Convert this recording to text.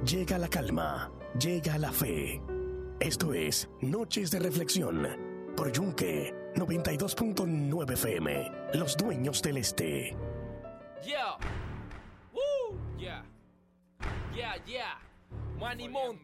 llega la calma, llega la fe. Esto es Noches de Reflexión por Yunque 92.9 FM, los dueños del este. Yeah. Woo. Yeah. Yeah, yeah. Manny Monte.